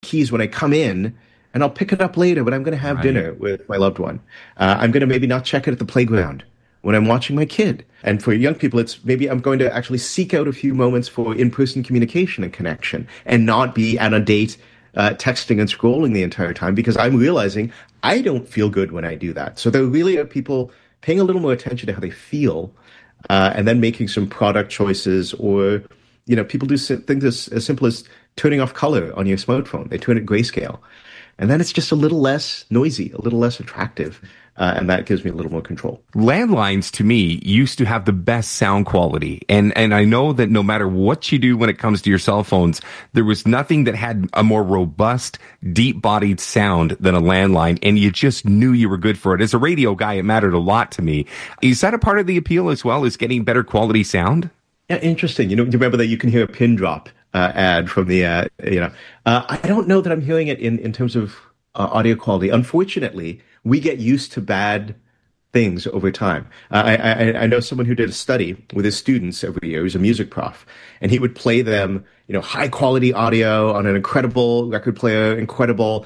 keys when I come in, and I'll pick it up later, but I'm going to have dinner with my loved one. I'm going to maybe not check it at the playground when I'm watching my kid. And for young people, it's maybe I'm going to actually seek out a few moments for in-person communication and connection and not be on a date texting and scrolling the entire time, because I'm realizing I don't feel good when I do that. So there really are people paying a little more attention to how they feel and then making some product choices, or, people do things as simple as turning off color on your smartphone. They turn it grayscale. And then it's just a little less noisy, a little less attractive. And that gives me a little more control. Landlines, to me, used to have the best sound quality. And I know that no matter what you do when it comes to your cell phones, there was nothing that had a more robust, deep-bodied sound than a landline. And you just knew you were good for it. As a radio guy, it mattered a lot to me. Is that a part of the appeal as well, is getting better quality sound? Yeah, interesting. You remember that you can hear a pin drop ad from the, I don't know that I'm hearing it in terms of audio quality. Unfortunately, we get used to bad things over time. I know someone who did a study with his students every year. He was a music prof, and he would play them, high quality audio on an incredible record player, incredible,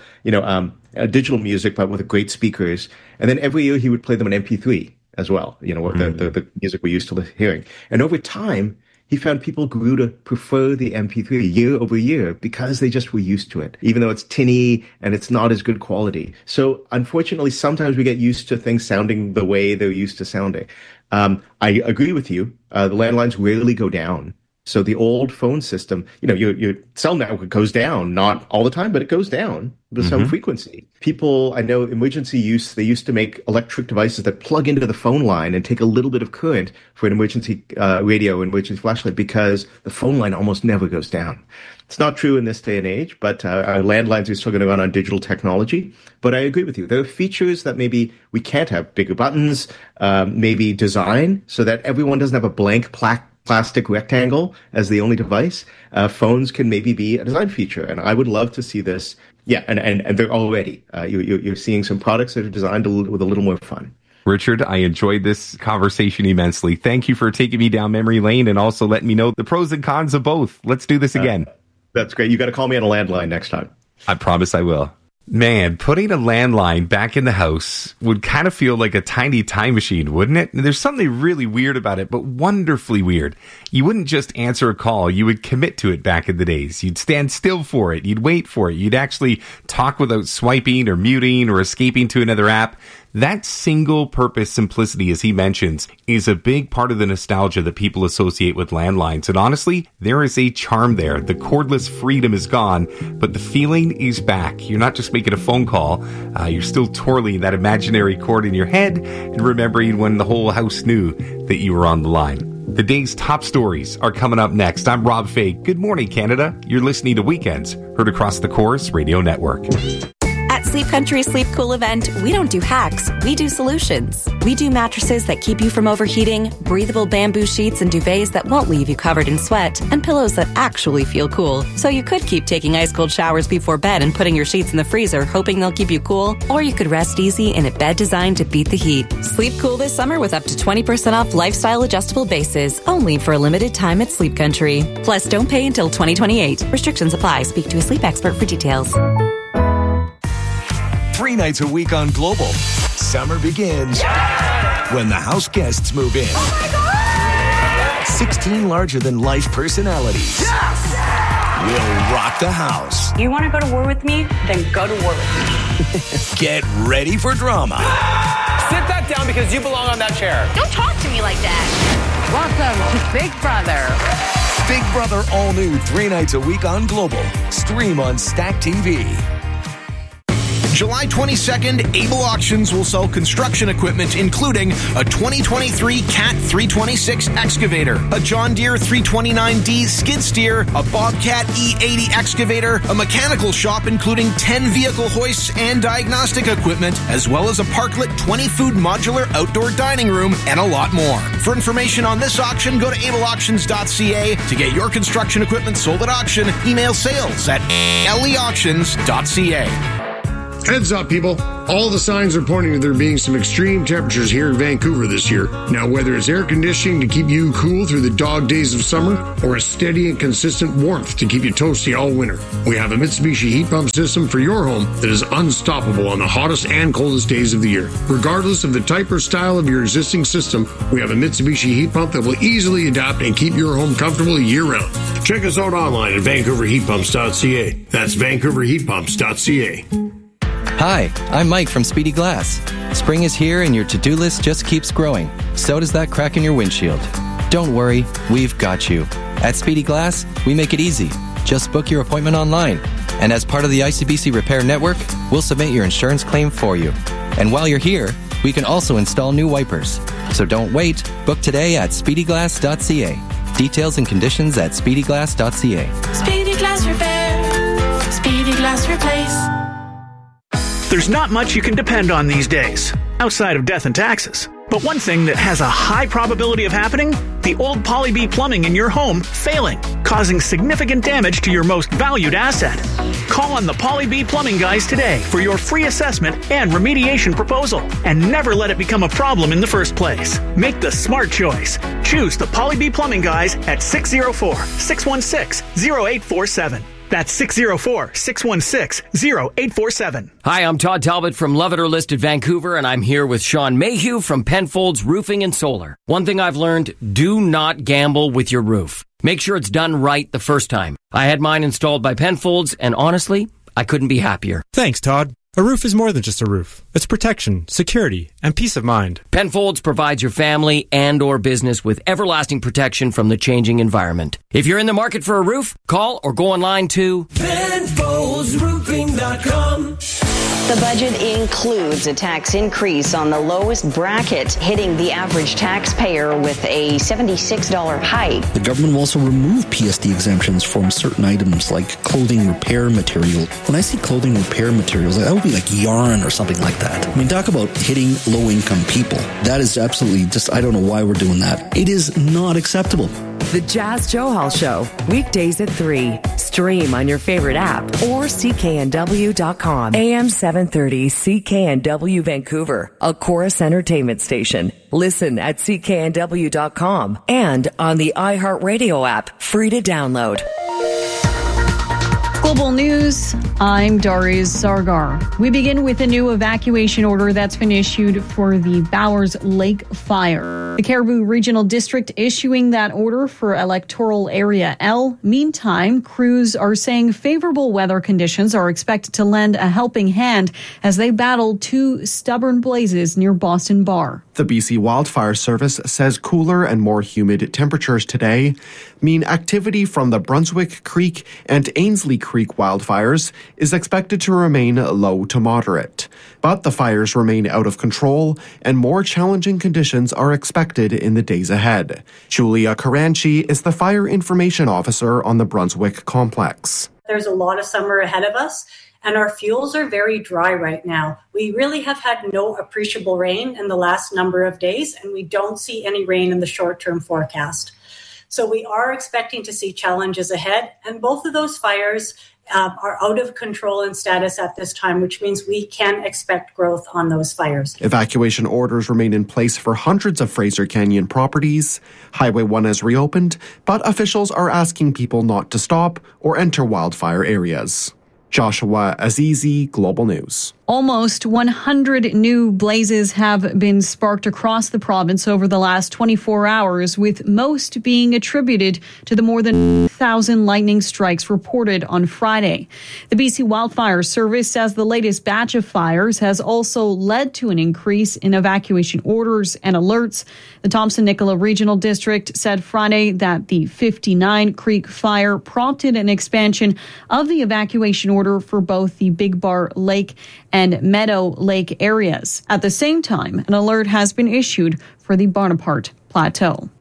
digital music, but with great speakers. And then every year he would play them an MP3 as well, the music we're used to hearing. And over time, he found people grew to prefer the MP3 year over year because they just were used to it, even though it's tinny and it's not as good quality. So unfortunately, sometimes we get used to things sounding the way they're used to sounding. I agree with you. The landlines rarely go down. So the old phone system, your cell network goes down, not all the time, but it goes down with some frequency. People, I know emergency use, they used to make electric devices that plug into the phone line and take a little bit of current for an emergency radio, emergency flashlight, because the phone line almost never goes down. It's not true in this day and age, but our landlines are still going to run on digital technology. But I agree with you. There are features that maybe we can't have: bigger buttons, maybe design, so that everyone doesn't have a blank plastic rectangle as the only device. Phones can maybe be a design feature, and I would love to see this. Yeah, and they're already. You're seeing some products that are designed with a little more fun. Richard, I enjoyed this conversation immensely. Thank you for taking me down memory lane and also letting me know the pros and cons of both. Let's do this again. That's great. You got to call me on a landline next time. I promise I will. Man, putting a landline back in the house would kind of feel like a tiny time machine, wouldn't it? There's something really weird about it, but wonderfully weird. You wouldn't just answer a call. You would commit to it back in the days. You'd stand still for it. You'd wait for it. You'd actually talk without swiping or muting or escaping to another app. That single-purpose simplicity, as he mentions, is a big part of the nostalgia that people associate with landlines. And honestly, there is a charm there. The cordless freedom is gone, but the feeling is back. You're not just making a phone call. You're still twirling that imaginary cord in your head and remembering when the whole house knew that you were on the line. The day's top stories are coming up next. I'm Rob Fay. Good morning, Canada. You're listening to Weekends, heard across the Chorus Radio Network. At Sleep Country Sleep Cool event, we don't do hacks, we do solutions. We do mattresses that keep you from overheating, breathable bamboo sheets and duvets that won't leave you covered in sweat, and pillows that actually feel cool. So you could keep taking ice cold showers before bed and putting your sheets in the freezer, hoping they'll keep you cool, or you could rest easy in a bed designed to beat the heat. Sleep cool this summer with up to 20% off lifestyle adjustable bases, only for a limited time at Sleep Country. Plus, don't pay until 2028. Restrictions apply. Speak to a sleep expert for details. 3 nights a week on Global. Summer begins when the house guests move in. Oh my God! 16 larger-than-life personalities will rock the house. You want to go to war with me? Then go to war with me. Get ready for drama. Sit that down because you belong on that chair. Don't talk to me like that. Welcome to Big Brother. Big Brother all new 3 nights a week on Global. Stream on Stack TV. July 22nd, Able Auctions will sell construction equipment, including a 2023 Cat 326 excavator, a John Deere 329D skid steer, a Bobcat E80 excavator, a mechanical shop including 10 vehicle hoists and diagnostic equipment, as well as a Parklet 20-food modular outdoor dining room, and a lot more. For information on this auction, go to ableauctions.ca. To get your construction equipment sold at auction, email sales@leauctions.ca. Heads up, people. All the signs are pointing to there being some extreme temperatures here in Vancouver this year. Now, whether it's air conditioning to keep you cool through the dog days of summer or a steady and consistent warmth to keep you toasty all winter, we have a Mitsubishi heat pump system for your home that is unstoppable on the hottest and coldest days of the year. Regardless of the type or style of your existing system, we have a Mitsubishi heat pump that will easily adapt and keep your home comfortable year-round. Check us out online at vancouverheatpumps.ca. That's vancouverheatpumps.ca. Hi, I'm Mike from Speedy Glass. Spring is here and your to-do list just keeps growing. So does that crack in your windshield. Don't worry, we've got you. At Speedy Glass, we make it easy. Just book your appointment online. And as part of the ICBC Repair Network, we'll submit your insurance claim for you. And while you're here, we can also install new wipers. So don't wait. Book today at speedyglass.ca. Details and conditions at speedyglass.ca. Speedy Glass Repair. Speedy Glass Replace. There's not much you can depend on these days, outside of death and taxes. But one thing that has a high probability of happening, the old Poly B plumbing in your home failing, causing significant damage to your most valued asset. Call on the Poly B plumbing guys today for your free assessment and remediation proposal. And never let it become a problem in the first place. Make the smart choice. Choose the Poly B plumbing guys at 604-616-0847. That's 604-616-0847. Hi, I'm Todd Talbot from Love It or List It Vancouver, and I'm here with Sean Mayhew from Penfolds Roofing and Solar. One thing I've learned, do not gamble with your roof. Make sure it's done right the first time. I had mine installed by Penfolds, and honestly, I couldn't be happier. Thanks, Todd. A roof is more than just a roof. It's protection, security, and peace of mind. Penfolds provides your family and or business with everlasting protection from the changing environment. If you're in the market for a roof, call or go online to PenfoldsRoofing.com. The budget includes a tax increase on the lowest bracket, hitting the average taxpayer with a $76 hike. The government will also remove PSD exemptions from certain items like clothing repair material. When I see clothing repair materials, that would be like yarn or something like that. I mean, talk about hitting low-income people. That is absolutely just, I don't know why we're doing that. It is not acceptable. The Jazz Johal Show, weekdays at 3. Stream on your favorite app or cknw.com. AM 730 CKNW Vancouver, a Chorus Entertainment station. Listen at cknw.com and on the iHeartRadio app, free to download. Global News, I'm Darius Zargar. We begin with a new evacuation order that's been issued for the Bowers Lake fire. The Cariboo Regional District issuing that order for Electoral Area L. Meantime, crews are saying favorable weather conditions are expected to lend a helping hand as they battle two stubborn blazes near Boston Bar. The BC Wildfire Service says cooler and more humid temperatures today mean activity from the Brunswick Creek and Ainslie Creek wildfires is expected to remain low to moderate. But the fires remain out of control and more challenging conditions are expected in the days ahead. Julia Caranchi is the Fire Information Officer on the Brunswick Complex. There's a lot of summer ahead of us, and our fuels are very dry right now. We really have had no appreciable rain in the last number of days, and we don't see any rain in the short-term forecast. So we are expecting to see challenges ahead, and both of those fires are out of control in status at this time, which means we can expect growth on those fires. Evacuation orders remain in place for hundreds of Fraser Canyon properties. Highway 1 has reopened, but officials are asking people not to stop or enter wildfire areas. Joshua Azizi, Global News. Almost 100 new blazes have been sparked across the province over the last 24 hours, with most being attributed to the more than 1,000 lightning strikes reported on Friday. The BC Wildfire Service says the latest batch of fires has also led to an increase in evacuation orders and alerts. The Thompson-Nicola Regional District said Friday that the 59 Creek fire prompted an expansion of the evacuation order for both the Big Bar Lake and Meadow Lake areas. At the same time, an alert has been issued for the Barnapart Plateau.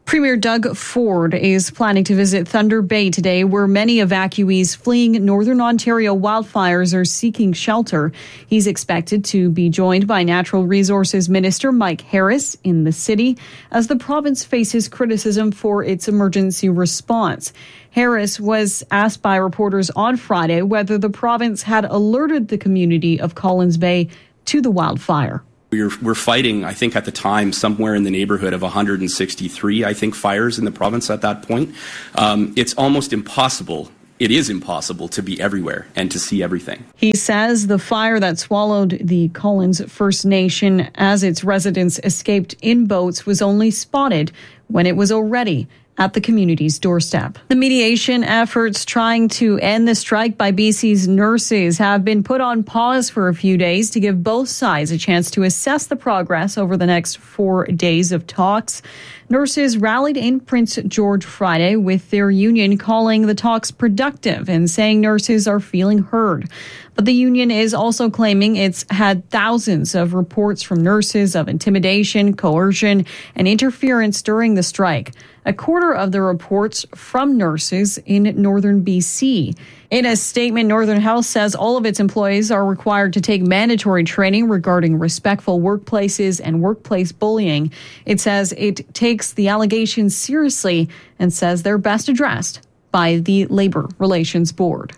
Premier Doug Ford is planning to visit Thunder Bay today, where many evacuees fleeing Northern Ontario wildfires are seeking shelter. He's expected to be joined by Natural Resources Minister Mike Harris in the city as the province faces criticism for its emergency response. Harris was asked by reporters on Friday whether the province had alerted the community of Collins Bay to the wildfire. We're fighting, I think at the time, somewhere in the neighborhood of 163, I think, fires in the province at that point. It's almost impossible. It is impossible to be everywhere and to see everything. He says the fire that swallowed the Collins First Nation as its residents escaped in boats was only spotted when it was already at the community's doorstep. The mediation efforts trying to end the strike by BC's nurses have been put on pause for a few days to give both sides a chance to assess the progress over the next 4 days of talks. Nurses rallied in Prince George Friday with their union calling the talks productive and saying nurses are feeling heard. But the union is also claiming it's had thousands of reports from nurses of intimidation, coercion, and interference during the strike. A quarter of the reports from nurses in northern BC. In a statement, Northern Health says all of its employees are required to take mandatory training regarding respectful workplaces and workplace bullying. It says it takes the allegations seriously and says they're best addressed by the Labor Relations Board.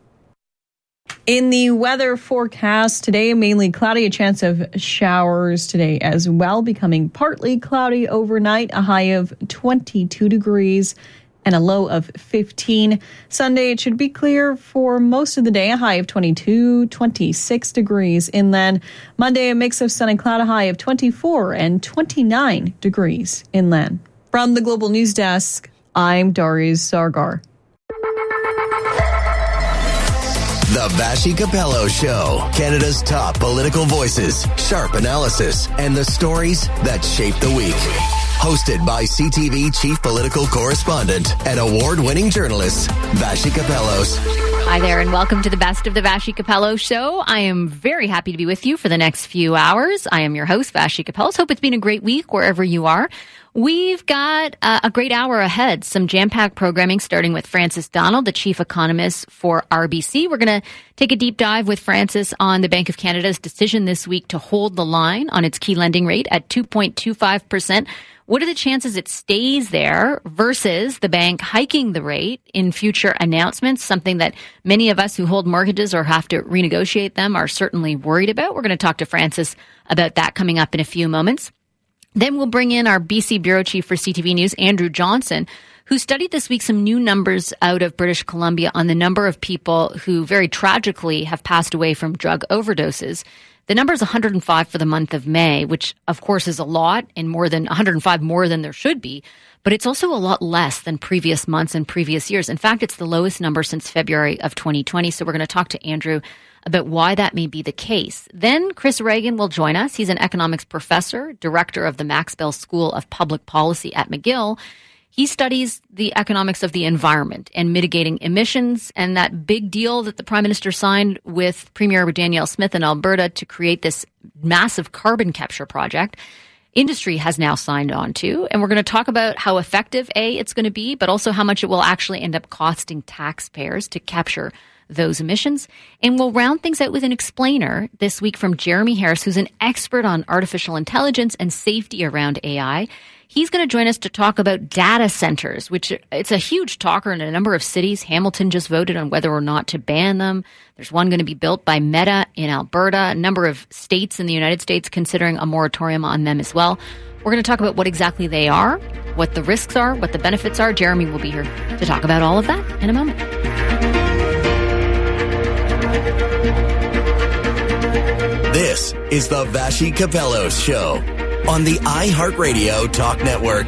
In the weather forecast today, mainly cloudy, a chance of showers today as well, becoming partly cloudy overnight, a high of 22 degrees and a low of 15. Sunday, it should be clear for most of the day, a high of 22, 26 degrees inland. Monday, a mix of sun and cloud, a high of 24 and 29 degrees inland. From the Global News Desk, I'm Darius Sargar. The Vassy Capello Show. Canada's top political voices, sharp analysis, and the stories that shape the week. Hosted by CTV Chief Political Correspondent and award-winning journalist, Vassy Capellos. Hi there, and welcome to the Best of the Vassy Capello Show. I am very happy to be with you for the next few hours. I am your host, Vassy Capellos. Hope it's been a great week wherever you are. We've got a great hour ahead, some jam-packed programming starting with Francis Donald, the chief economist for RBC. We're going to take a deep dive with Francis on the Bank of Canada's decision this week to hold the line on its key lending rate at 2.25%. What are the chances it stays there versus the bank hiking the rate in future announcements, something that many of us who hold mortgages or have to renegotiate them are certainly worried about? We're going to talk to Francis about that coming up in a few moments. Then we'll bring in our BC Bureau Chief for CTV News, Andrew Johnson, who studied this week some new numbers out of British Columbia on the number of people who very tragically have passed away from drug overdoses. The number is 105 for the month of May, which of course is a lot and more than 105 more than there should be. But it's also a lot less than previous months and previous years. In fact, it's the lowest number since February of 2020. So we're going to talk to Andrew about why that may be the case. Then Chris Reagan will join us. He's an economics professor, director of the Max Bell School of Public Policy at McGill. He studies the economics of the environment and mitigating emissions and that big deal that the Prime Minister signed with Premier Danielle Smith in Alberta to create this massive carbon capture project. Industry has now signed on to, and we're going to talk about how effective, it's going to be, but also how much it will actually end up costing taxpayers to capture those emissions. And we'll round things out with an explainer this week from Jeremy Harris, who's an expert on artificial intelligence and safety around AI. He's going to join us to talk about data centers, which it's a huge talker in a number of cities. Hamilton just voted on whether or not to ban them. There's one going to be built by Meta in Alberta, a number of states in the United States considering a moratorium on them as well. We're going to talk about what exactly they are, what the risks are, what the benefits are. Jeremy will be here to talk about all of that in a moment. This is the Vassy Capellos Show on the iHeartRadio Talk Network.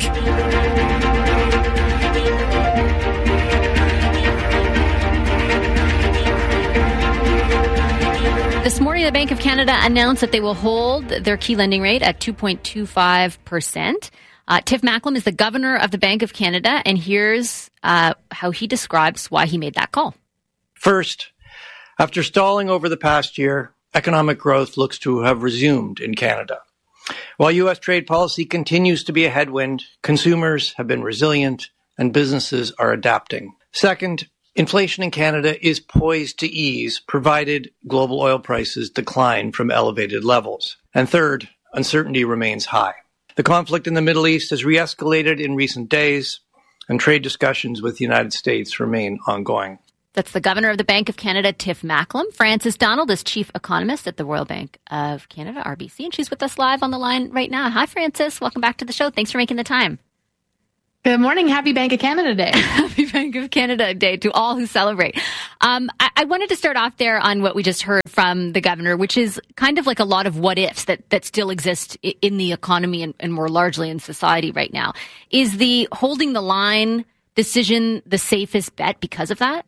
This morning, the Bank of Canada announced that they will hold their key lending rate at 2.25%. Tiff Macklem is the governor of the Bank of Canada, and here's how he describes why he made that call. First, after stalling over the past year, economic growth looks to have resumed in Canada. While U.S. trade policy continues to be a headwind, consumers have been resilient and businesses are adapting. Second, inflation in Canada is poised to ease, provided global oil prices decline from elevated levels. And third, uncertainty remains high. The conflict in the Middle East has re-escalated in recent days, and trade discussions with the United States remain ongoing. That's the Governor of the Bank of Canada, Tiff Macklem. Frances Donald is Chief Economist at the Royal Bank of Canada, RBC, and she's with us live on the line right now. Hi, Frances. Welcome back to the show. Thanks for making the time. Good morning. Happy Bank of Canada Day. Happy Bank of Canada Day to all who celebrate. I wanted to start off there on what we just heard from the governor, which is kind of like a lot of what ifs that still exist in the economy and more largely in society right now. Is the holding the line decision the safest bet because of that?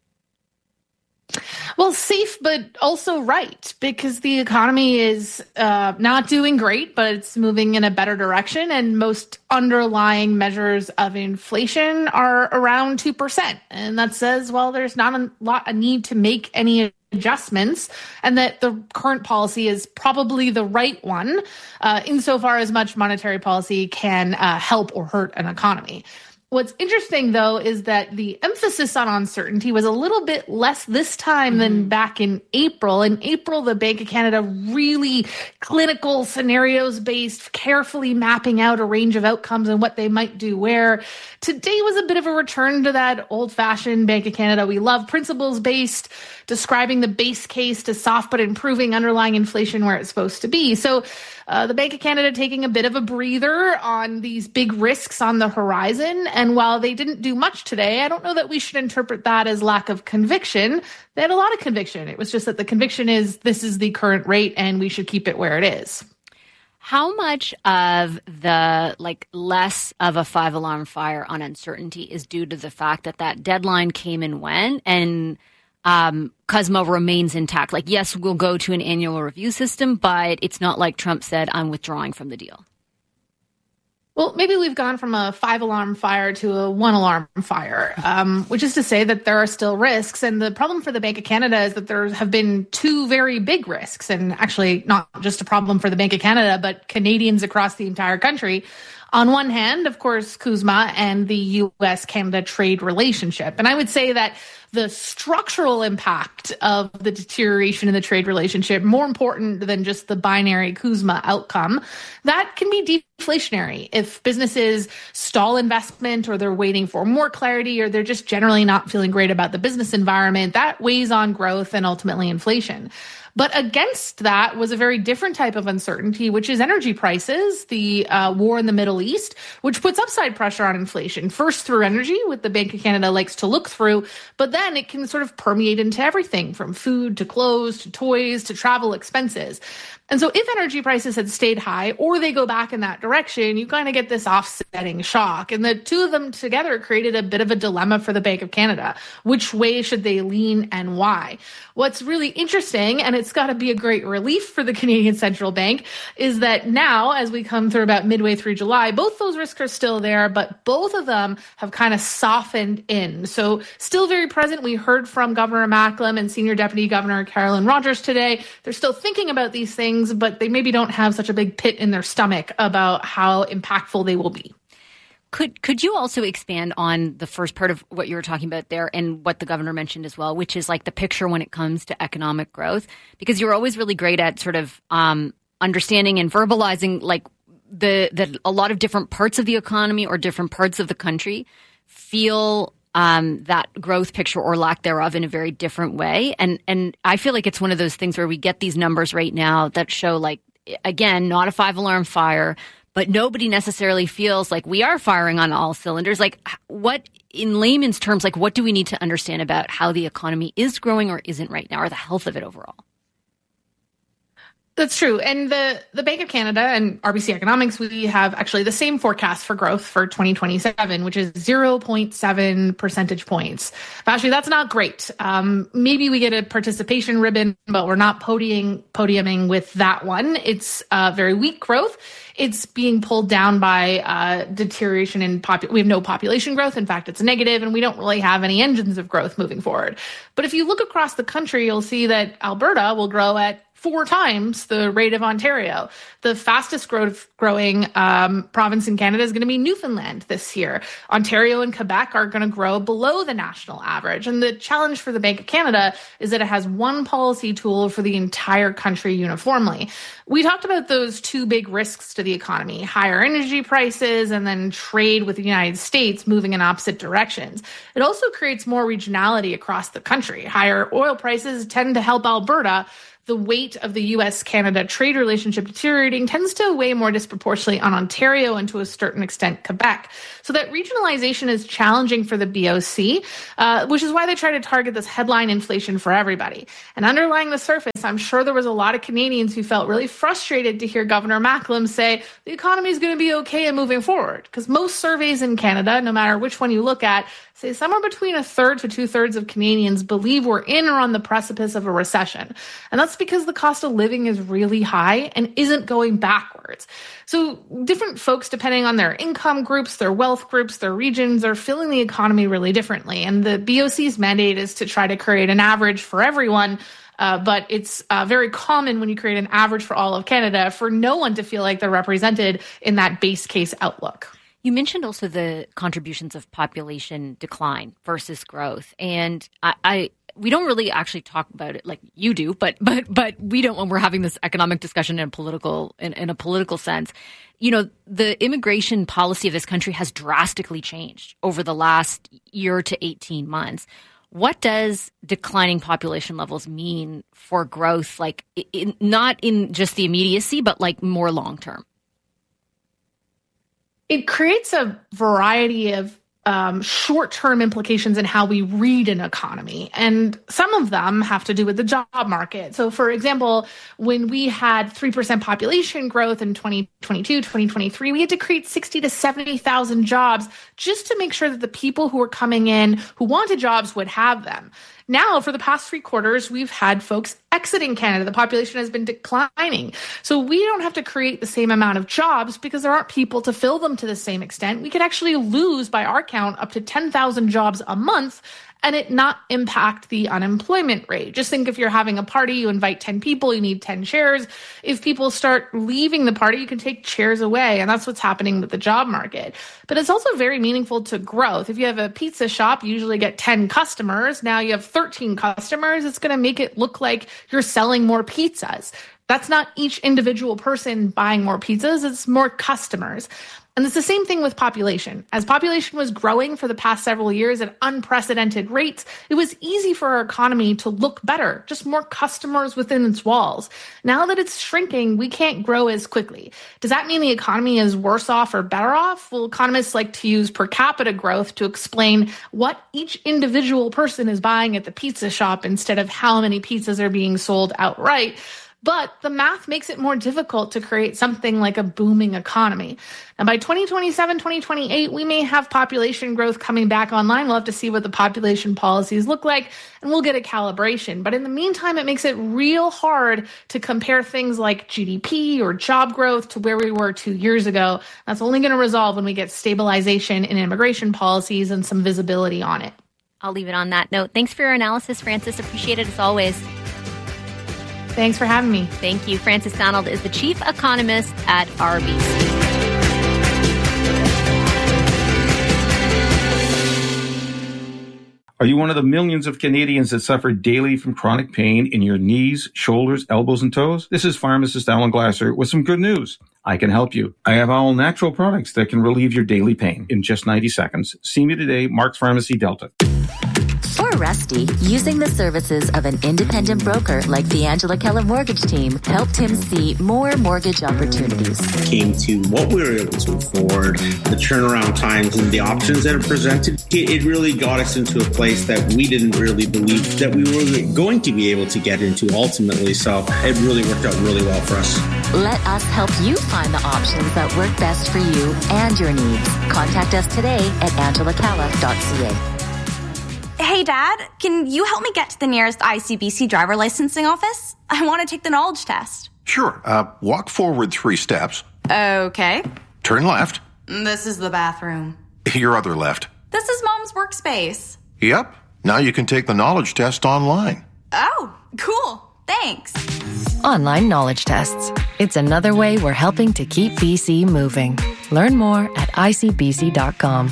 Well, safe, but also right, because the economy is not doing great, but it's moving in a better direction. And most underlying measures of inflation are around 2%. And that says, well, there's not a need to make any adjustments, and that the current policy is probably the right one, insofar as much monetary policy can help or hurt an economy. What's interesting, though, is that the emphasis on uncertainty was a little bit less this time than back in April. In April, the Bank of Canada really clinical, scenarios-based, carefully mapping out a range of outcomes and what they might do where. Today was a bit of a return to that old-fashioned Bank of Canada we love, principles-based, describing the base case to soft but improving underlying inflation where it's supposed to be. So the Bank of Canada taking a bit of a breather on these big risks on the horizon. And while they didn't do much today, I don't know that we should interpret that as lack of conviction. They had a lot of conviction. It was just that the conviction is this is the current rate and we should keep it where it is. How much of the less of a five-alarm fire on uncertainty is due to the fact that deadline came and went and CUSMA remains intact? Yes, we'll go to an annual review system, but it's not like Trump said, I'm withdrawing from the deal. Well, maybe we've gone from a 5-alarm fire to a 1-alarm fire, which is to say that there are still risks. And the problem for the Bank of Canada is that there have been two very big risks, and actually not just a problem for the Bank of Canada, but Canadians across the entire country. On one hand, of course, CUSMA and the U.S.-Canada trade relationship. And I would say that the structural impact of the deterioration in the trade relationship, more important than just the binary CUSMA outcome, that can be deflationary. If businesses stall investment or they're waiting for more clarity or they're just generally not feeling great about the business environment, that weighs on growth and ultimately inflation. But against that was a very different type of uncertainty, which is energy prices, the war in the Middle East, which puts upside pressure on inflation, first through energy, what the Bank of Canada likes to look through, but then it can sort of permeate into everything from food to clothes to toys to travel expenses. And so if energy prices had stayed high or they go back in that direction, you kind of get this offsetting shock. And the two of them together created a bit of a dilemma for the Bank of Canada. Which way should they lean and why? What's really interesting, and it's got to be a great relief for the Canadian Central Bank, is that now, as we come through about midway through July, both those risks are still there, but both of them have kind of softened in. So still very present. We heard from Governor Macklem and Senior Deputy Governor Carolyn Rogers today. They're still thinking about these things, but they maybe don't have such a big pit in their stomach about how impactful they will be. Could you also expand on the first part of what you were talking about there and what the governor mentioned as well, which is the picture when it comes to economic growth? Because you're always really great at sort of understanding and verbalizing that a lot of different parts of the economy or different parts of the country feel that growth picture or lack thereof in a very different way. And I feel like it's one of those things where we get these numbers right now that show again, not a 5-alarm fire, but nobody necessarily feels like we are firing on all cylinders. What, in layman's terms, what do we need to understand about how the economy is growing or isn't right now, or the health of it overall? That's true. And the Bank of Canada and RBC Economics, we have actually the same forecast for growth for 2027, which is 0.7 percentage points. Actually, that's not great. Maybe we get a participation ribbon, but we're not podiuming with that one. It's very weak growth. It's being pulled down by deterioration in we have no population growth. In fact, it's negative, and we don't really have any engines of growth moving forward. But if you look across the country, you'll see that Alberta will grow at 4 times the rate of Ontario. The fastest growing province in Canada is going to be Newfoundland this year. Ontario and Quebec are going to grow below the national average. And the challenge for the Bank of Canada is that it has one policy tool for the entire country uniformly. We talked about those 2 big risks to the economy, higher energy prices and then trade with the United States moving in opposite directions. It also creates more regionality across the country. Higher oil prices tend to help Alberta. The weight of the U.S.-Canada trade relationship deteriorating tends to weigh more disproportionately on Ontario and to a certain extent Quebec. So that regionalization is challenging for the BOC, which is why they try to target this headline inflation for everybody. And underlying the surface, I'm sure there was a lot of Canadians who felt really frustrated to hear Governor Macklem say the economy is going to be okay and moving forward. Because most surveys in Canada, no matter which one you look at, say somewhere between 1/3 to 2/3 of Canadians believe we're in or on the precipice of a recession. And that's because the cost of living is really high and isn't going backwards. So different folks, depending on their income groups, their wealth groups, their regions, are feeling the economy really differently. And the BOC's mandate is to try to create an average for everyone. But it's very common when you create an average for all of Canada for no one to feel like they're represented in that base case outlook. You mentioned also the contributions of population decline versus growth. And we don't really actually talk about it like you do, but we don't when we're having this economic discussion in a political sense. You know, the immigration policy of this country has drastically changed over the last year to 18 months. What does declining population levels mean for growth, like not in just the immediacy, but like more long term? It creates a variety of short-term implications in how we read an economy. And some of them have to do with the job market. So, for example, when we had 3% population growth in 2022, 2023, we had to create 60 to 70,000 jobs just to make sure that the people who were coming in who wanted jobs would have them. Now, for the past 3 quarters, we've had folks exiting Canada. The population has been declining. So we don't have to create the same amount of jobs because there aren't people to fill them to the same extent. We could actually lose, by our count, up to 10,000 jobs a month and it not impact the unemployment rate. Just think if you're having a party, you invite 10 people, you need 10 chairs. If people start leaving the party, you can take chairs away. And that's what's happening with the job market. But it's also very meaningful to growth. If you have a pizza shop, you usually get 10 customers. Now you have 13 customers. It's going to make it look like you're selling more pizzas. That's not each individual person buying more pizzas. It's more customers. And it's the same thing with population. As population was growing for the past several years at unprecedented rates, it was easy for our economy to look better, just more customers within its walls. Now that it's shrinking, we can't grow as quickly. Does that mean the economy is worse off or better off? Well, economists like to use per capita growth to explain what each individual person is buying at the pizza shop instead of how many pizzas are being sold outright. But the math makes it more difficult to create something like a booming economy. And by 2027, 2028, we may have population growth coming back online. We'll have to see what the population policies look like, and we'll get a calibration. But in the meantime, it makes it real hard to compare things like GDP or job growth to where we were 2 years ago. That's only going to resolve when we get stabilization in immigration policies and some visibility on it. I'll leave it on that note. Thanks for your analysis, Frances. Appreciate it as always. Thanks for having me. Thank you. Frances Donald is the chief economist at RBC. Are you one of the millions of Canadians that suffer daily from chronic pain in your knees, shoulders, elbows, and toes? This is pharmacist Alan Glasser with some good news. I can help you. I have all natural products that can relieve your daily pain in just 90 seconds. See me today, Mark's Pharmacy, Delta. For Rusty, using the services of an independent broker like the Angela Keller Mortgage Team helped him see more mortgage opportunities. Came to what we were able to afford, the turnaround times and the options that are presented. It really got us into a place that we didn't really believe that we were going to be able to get into ultimately. So it really worked out really well for us. Let us help you find the options that work best for you and your needs. Contact us today at angelacalla.ca. Hey, Dad, can you help me get to the nearest ICBC driver licensing office? I want to take the knowledge test. Sure. Walk forward 3 steps. Okay. Turn left. This is the bathroom. Your other left. This is Mom's workspace. Yep. Now you can take the knowledge test online. Oh, cool. Thanks. online knowledge tests. It's another way we're helping to keep BC moving. Learn more at icbc.com.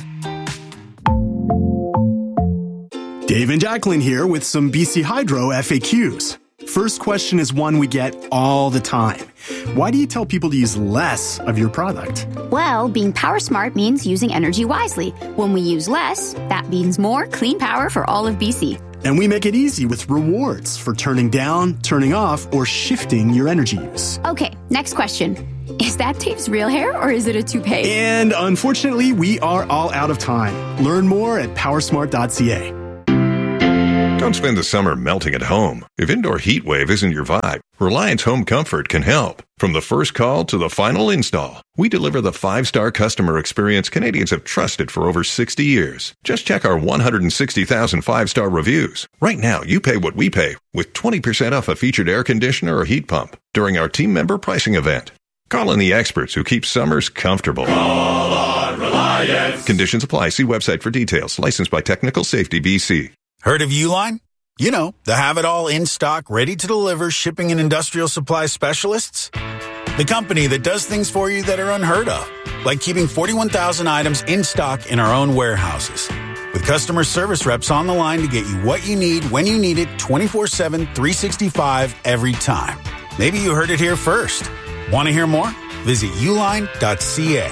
Dave and Jacqueline here with some BC Hydro FAQs. First question is one we get all the time. Why do you tell people to use less of your product? Well, being power smart means using energy wisely. When we use less, that means more clean power for all of BC. And we make it easy with rewards for turning down, turning off, or shifting your energy use. Okay, next question. Is that Dave's real hair or is it a toupee? And unfortunately, we are all out of time. Learn more at powersmart.ca. Don't spend the summer melting at home. If indoor heat wave isn't your vibe, Reliance Home Comfort can help. From the first call to the final install, we deliver the 5-star customer experience Canadians have trusted for over 60 years. Just check our 160,000 5-star reviews. Right now, you pay what we pay with 20% off a featured air conditioner or heat pump during our team member pricing event. Call in the experts who keep summers comfortable. Call on Reliance. Conditions apply. See website for details. Licensed by Technical Safety BC. Heard of Uline? You know, the have-it-all in-stock, ready-to-deliver shipping and industrial supply specialists? The company that does things for you that are unheard of, like keeping 41,000 items in stock in our own warehouses. With customer service reps on the line to get you what you need when you need it 24/7, 365 every time. Maybe you heard it here first. Want to hear more? Visit uline.ca.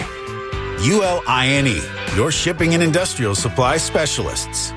ULINE, your shipping and industrial supply specialists.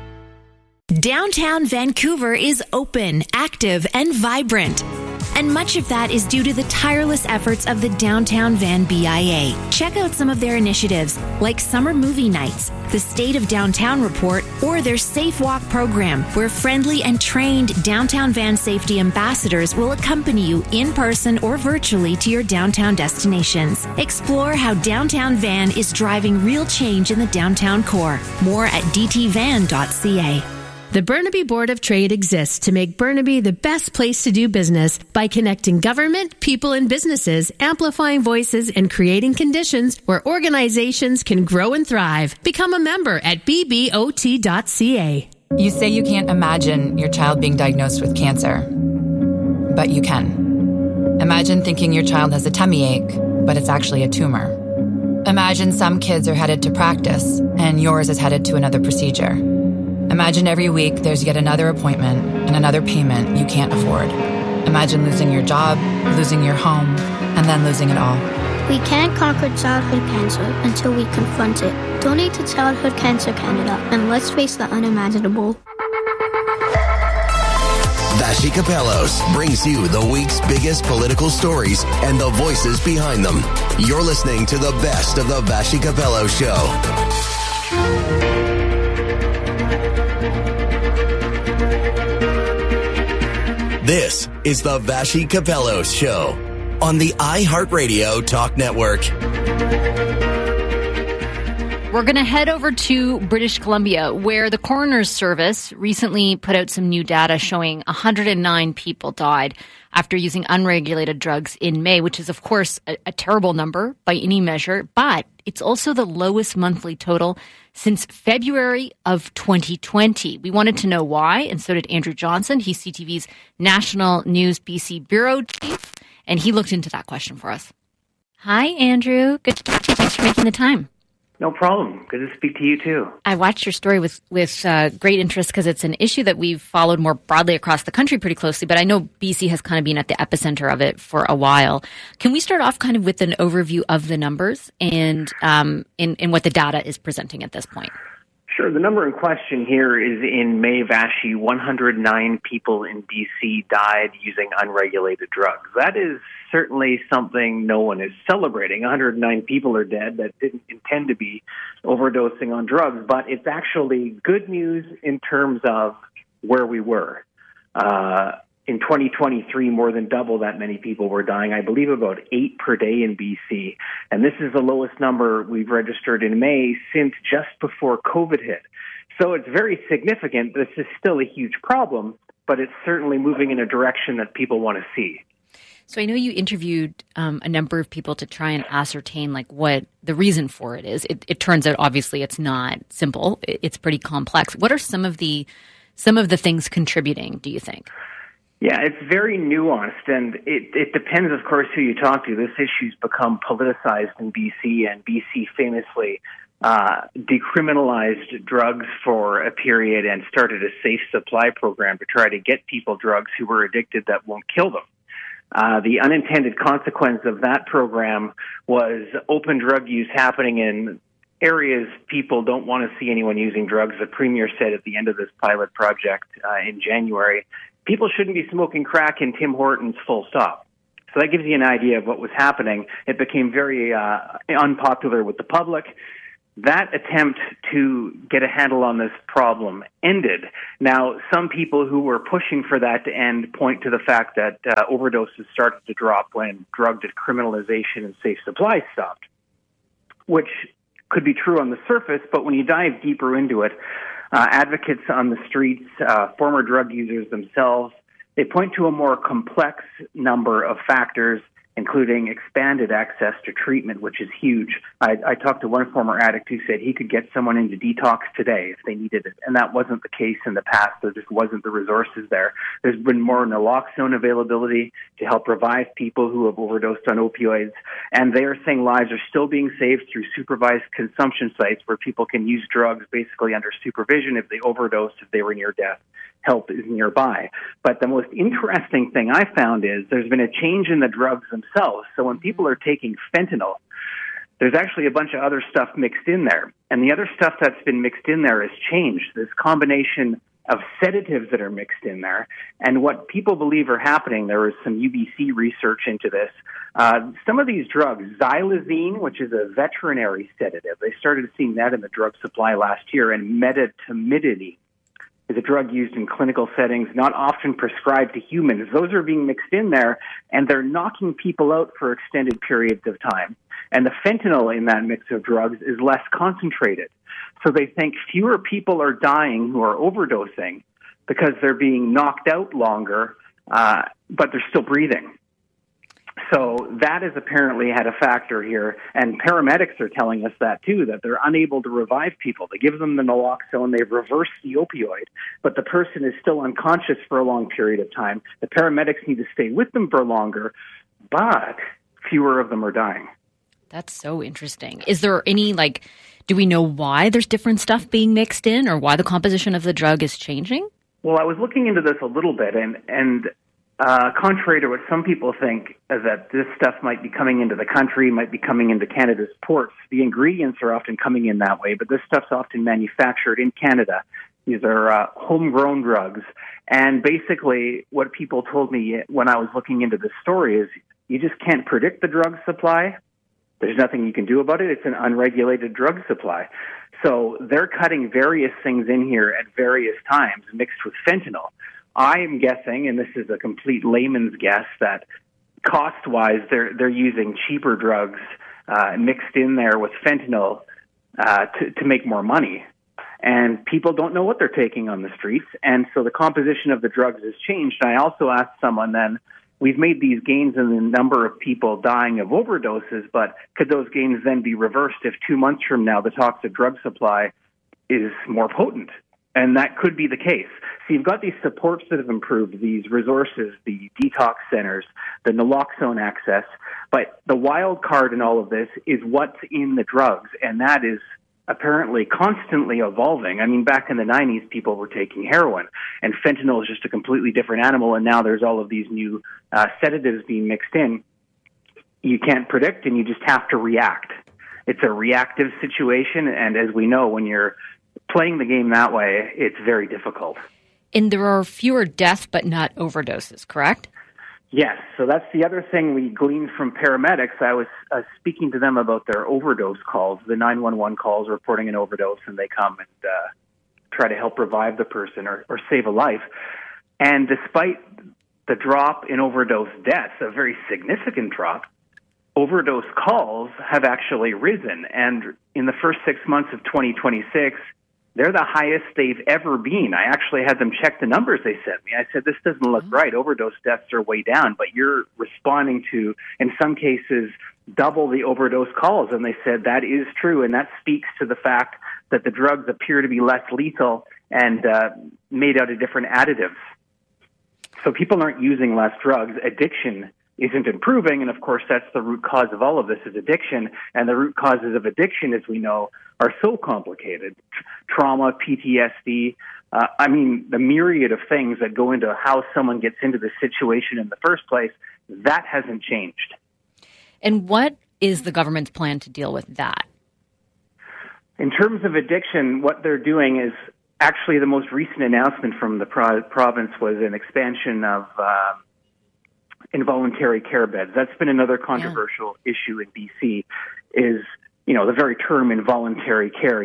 Downtown Vancouver is open, active, and vibrant. And much of that is due to the tireless efforts of the Downtown Van BIA. Check out some of their initiatives, like Summer Movie Nights, the State of Downtown Report, or their Safe Walk program, where friendly and trained Downtown Van safety ambassadors will accompany you in person or virtually to your downtown destinations. Explore how Downtown Van is driving real change in the downtown core. More at dtvan.ca. The Burnaby Board of Trade exists to make Burnaby the best place to do business by connecting government, people, and businesses, amplifying voices, and creating conditions where organizations can grow and thrive. Become a member at bbot.ca. You say you can't imagine your child being diagnosed with cancer, but you can. Imagine thinking your child has a tummy ache, but it's actually a tumor. Imagine some kids are headed to practice, and yours is headed to another procedure. Imagine every week there's yet another appointment and another payment you can't afford. Imagine losing your job, losing your home, and then losing it all. We can't conquer childhood cancer until we confront it. Donate to Childhood Cancer Canada and let's face the unimaginable. Vassy Kapelos brings you the week's biggest political stories and the voices behind them. You're listening to the best of the Vassy Kapelos Show. This is the Vassy Kapelos Show on the iHeartRadio Talk Network. We're going to head over to British Columbia, where the coroner's service recently put out some new data showing 109 people died after using unregulated drugs in May, which is, of course, a terrible number by any measure, but it's also the lowest monthly total since February of 2020. We wanted to know why, and so did Andrew Johnson. He's CTV's National News BC Bureau Chief, and he looked into that question for us. Hi, Andrew. Good to talk to you. Thanks for making the time. No problem. Good to speak to you, too. I watched your story with great interest because it's an issue that we've followed more broadly across the country pretty closely, but I know BC has kind of been at the epicenter of it for a while. Can we start off kind of with an overview of the numbers and in what the data is presenting at this point? Sure. The number in question here is in May, Vassy, 109 people in BC died using unregulated drugs. That is certainly something no one is celebrating. 109 people are dead that didn't intend to be overdosing on drugs, but it's actually good news in terms of where we were. In 2023, more than double that many people were dying. I believe about 8 per day in BC. And this is the lowest number we've registered in May since just before COVID hit. So it's very significant. This is still a huge problem, but it's certainly moving in a direction that people want to see. So I know you interviewed a number of people to try and ascertain like what the reason for it is. It turns out, obviously, it's not simple. It's pretty complex. What are some of the things contributing, do you think? Yeah, it's very nuanced, and it depends, of course, who you talk to. This issue's become politicized in BC, and BC famously decriminalized drugs for a period and started a safe supply program to try to get people drugs who were addicted that won't kill them. The unintended consequence of that program was open drug use happening in areas people don't want to see anyone using drugs. The Premier said at the end of this pilot project in January, people shouldn't be smoking crack in Tim Hortons, full stop. So that gives you an idea of what was happening. It became very unpopular with the public. That attempt to get a handle on this problem ended. Now, some people who were pushing for that to end point to the fact that overdoses started to drop when drug decriminalization and safe supply stopped, which could be true on the surface, but when you dive deeper into it, advocates on the streets, former drug users themselves, they point to a more complex number of factors, including expanded access to treatment, which is huge. I talked to one former addict who said he could get someone into detox today if they needed it, and that wasn't the case in the past. There just wasn't the resources there. There's been more naloxone availability to help revive people who have overdosed on opioids, and they are saying lives are still being saved through supervised consumption sites where people can use drugs basically under supervision if they overdose, if they were near death. Help is nearby. But the most interesting thing I found is there's been a change in the drugs themselves. So when people are taking fentanyl, there's actually a bunch of other stuff mixed in there. And the other stuff that's been mixed in there has changed. This combination of sedatives that are mixed in there. And what people believe are happening, there was some UBC research into this. Some of these drugs, xylazine, which is a veterinary sedative, they started seeing that in the drug supply last year, and medetomidine is a drug used in clinical settings, not often prescribed to humans. Those are being mixed in there, and they're knocking people out for extended periods of time. And the fentanyl in that mix of drugs is less concentrated. So they think fewer people are dying who are overdosing because they're being knocked out longer, but they're still breathing. So that has apparently had a factor here, and paramedics are telling us that too, that they're unable to revive people. They give them the naloxone, they've reversed the opioid, but the person is still unconscious for a long period of time. The paramedics need to stay with them for longer, but fewer of them are dying. That's so interesting. Is there any, do we know why there's different stuff being mixed in, or why the composition of the drug is changing? Well, I was looking into this a little bit, and contrary to what some people think, that this stuff might be coming into the country, might be coming into Canada's ports, the ingredients are often coming in that way, but this stuff's often manufactured in Canada. These are homegrown drugs. And basically what people told me when I was looking into this story is you just can't predict the drug supply. There's nothing you can do about it. It's an unregulated drug supply. So they're cutting various things in here at various times mixed with fentanyl. I am guessing, and this is a complete layman's guess, that cost-wise they're using cheaper drugs mixed in there with fentanyl to make more money. And people don't know what they're taking on the streets, and so the composition of the drugs has changed. And I also asked someone then, we've made these gains in the number of people dying of overdoses, but could those gains then be reversed if 2 months from now the toxic drug supply is more potent? And that could be the case. So you've got these supports that have improved, these resources, the detox centers, the naloxone access. But the wild card in all of this is what's in the drugs, and that is apparently constantly evolving. I mean, back in the 90s, people were taking heroin, and fentanyl is just a completely different animal, and now there's all of these new sedatives being mixed in. You can't predict, and you just have to react. It's a reactive situation, and as we know, when you're playing the game that way, it's very difficult. And there are fewer deaths, but not overdoses, correct? Yes. So that's the other thing we gleaned from paramedics. I was speaking to them about their overdose calls, the 911 calls reporting an overdose, and they come and try to help revive the person or save a life. And despite the drop in overdose deaths, a very significant drop, overdose calls have actually risen. And in the first 6 months of 2026, they're the highest they've ever been. I actually had them check the numbers they sent me. I said, this doesn't look right. Overdose deaths are way down, but you're responding to, in some cases, double the overdose calls. And they said that is true, and that speaks to the fact that the drugs appear to be less lethal and made out of different additives. So people aren't using less drugs. Addiction isn't improving. And of course, that's the root cause of all of this is addiction. And the root causes of addiction, as we know, are so complicated. Trauma, PTSD, the myriad of things that go into how someone gets into this situation in the first place, that hasn't changed. And what is the government's plan to deal with that? In terms of addiction, what they're doing is actually the most recent announcement from the province was an expansion of involuntary care beds. That's been another controversial issue in BC is, the very term involuntary care.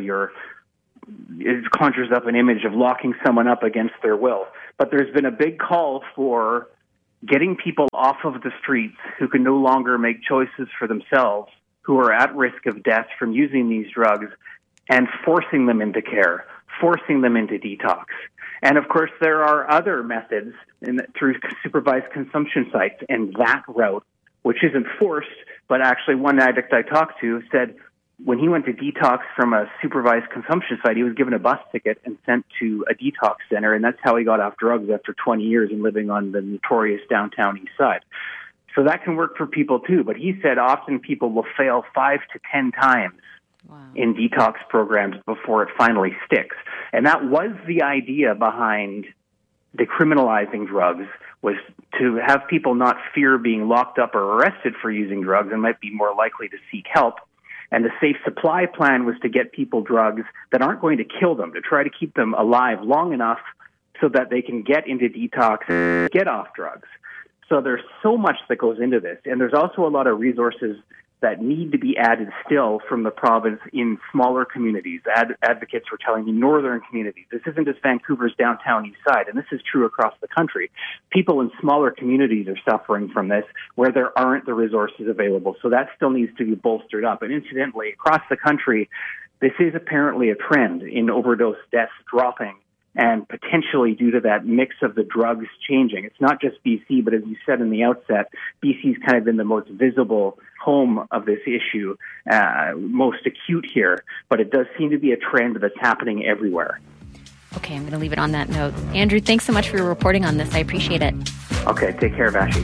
It conjures up an image of locking someone up against their will. But there's been a big call for getting people off of the streets who can no longer make choices for themselves, who are at risk of death from using these drugs, and forcing them into care, forcing them into detox. And of course, there are other methods through supervised consumption sites, and that route, which isn't forced, but actually one addict I talked to said when he went to detox from a supervised consumption site, he was given a bus ticket and sent to a detox center, and that's how he got off drugs after 20 years and living on the notorious downtown east side. So that can work for people too, but he said often people will fail 5 to 10 times in detox programs before it finally sticks. And that was the idea behind decriminalizing drugs, was to have people not fear being locked up or arrested for using drugs and might be more likely to seek help. And the safe supply plan was to get people drugs that aren't going to kill them, to try to keep them alive long enough so that they can get into detox and get off drugs. So there's so much that goes into this. And there's also a lot of resources that need to be added still from the province in smaller communities. Advocates were telling me northern communities. This isn't just Vancouver's downtown east side, and this is true across the country. People in smaller communities are suffering from this where there aren't the resources available. So that still needs to be bolstered up. And incidentally, across the country, this is apparently a trend in overdose deaths dropping, and potentially due to that mix of the drugs changing. It's not just BC, but as you said in the outset, BC's kind of been the most visible home of this issue, most acute here, but it does seem to be a trend that's happening everywhere. Okay, I'm going to leave it on that note. Andrew, thanks so much for your reporting on this. I appreciate it. Okay, take care, Vashi.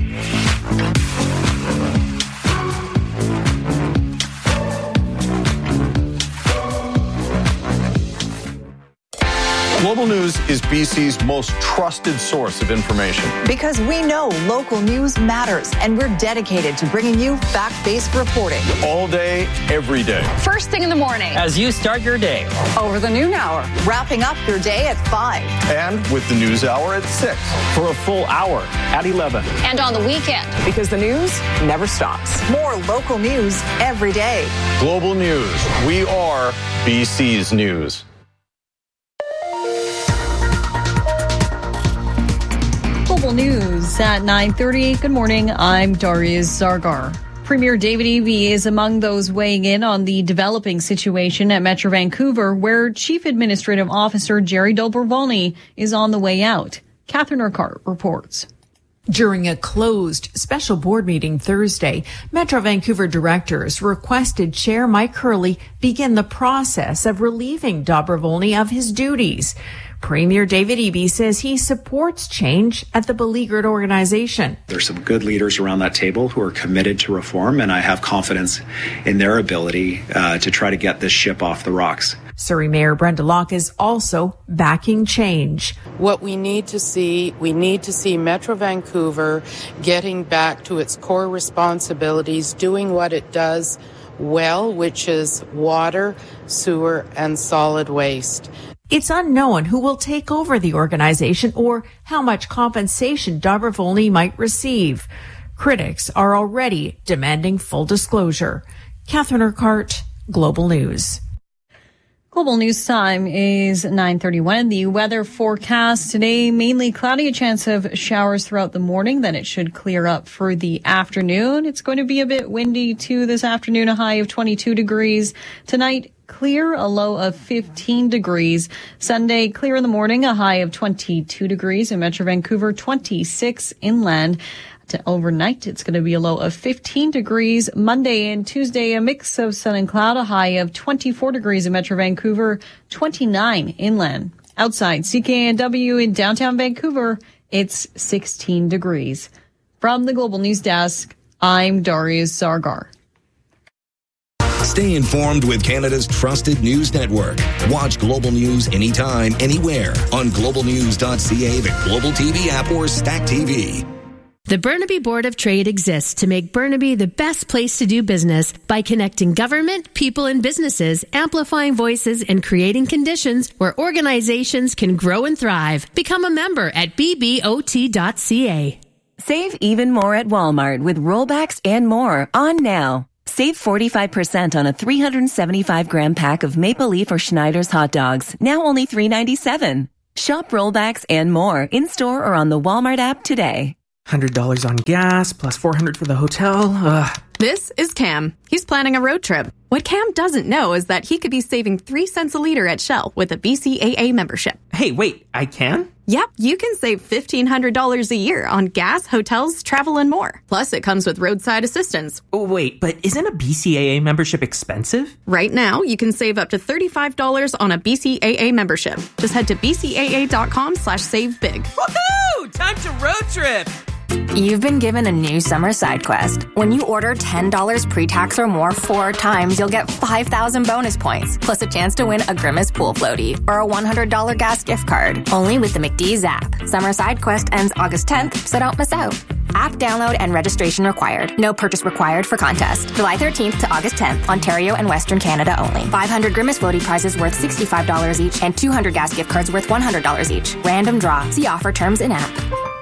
Global News is BC's most trusted source of information. Because we know local news matters, and we're dedicated to bringing you fact-based reporting. All day, every day. First thing in the morning. As you start your day. Over the noon hour. Wrapping up your day at 5. And with the news hour at 6. For a full hour at 11. And on the weekend. Because the news never stops. More local news every day. Global News. We are BC's news. Global News at 9:30. Good morning. I'm Darius Zargar. Premier David Eby is among those weighing in on the developing situation at Metro Vancouver, where Chief Administrative Officer Jerry Dobrowolny is on the way out. Catherine Urquhart reports. During a closed special board meeting Thursday, Metro Vancouver directors requested Chair Mike Hurley begin the process of relieving Dobrowolny of his duties. Premier David Eby says he supports change at the beleaguered organization. There's some good leaders around that table who are committed to reform, and I have confidence in their ability to try to get this ship off the rocks. Surrey Mayor Brenda Locke is also backing change. What we need to see Metro Vancouver getting back to its core responsibilities, doing what it does well, which is water, sewer, and solid waste. It's unknown who will take over the organization or how much compensation Dobrowolny might receive. Critics are already demanding full disclosure. Catherine Urquhart, Global News. Global News time is 9:31. The weather forecast today, mainly cloudy, a chance of showers throughout the morning. Then it should clear up for the afternoon. It's going to be a bit windy too this afternoon, a high of 22 degrees. Tonight, clear, a low of 15 degrees. Sunday, clear in the morning, a high of 22 degrees in Metro Vancouver, 26 inland. Overnight, it's going to be a low of 15 degrees. Monday and Tuesday, a mix of sun and cloud, a high of 24 degrees in Metro Vancouver, 29 inland. Outside CKNW in downtown Vancouver, it's 16 degrees. From the Global News Desk, I'm Darius Zargar. Stay informed with Canada's trusted news network. Watch Global News anytime, anywhere on globalnews.ca, the Global TV app, or Stack TV. The Burnaby Board of Trade exists to make Burnaby the best place to do business by connecting government, people, and businesses, amplifying voices, and creating conditions where organizations can grow and thrive. Become a member at bbot.ca. Save even more at Walmart with rollbacks and more on now. Save 45% on a 375-gram pack of Maple Leaf or Schneider's hot dogs, now only $3.97. Shop rollbacks and more in-store or on the Walmart app today. $100 on gas, plus $400 for the hotel. This is Cam. He's planning a road trip. What Cam doesn't know is that he could be saving 3 cents a liter at Shell with a BCAA membership. Hey, wait, I can? Yep, you can save $1,500 a year on gas, hotels, travel, and more. Plus, it comes with roadside assistance. Oh, wait, but isn't a BCAA membership expensive? Right now, you can save up to $35 on a BCAA membership. Just head to bcaa.com/savebig. Woohoo! Time to road trip! You've been given a new summer side quest. When you order $10 pre-tax or more 4 times, you'll get 5,000 bonus points, plus a chance to win a Grimace pool floaty or a $100 gas gift card. Only with the McDee's app. Summer side quest ends August 10th, so don't miss out. App download and registration required. No purchase required for contest. July 13th to August 10th, Ontario and Western Canada only. 500 Grimace floaty prizes worth $65 each and 200 gas gift cards worth $100 each. Random draw. See offer terms in app.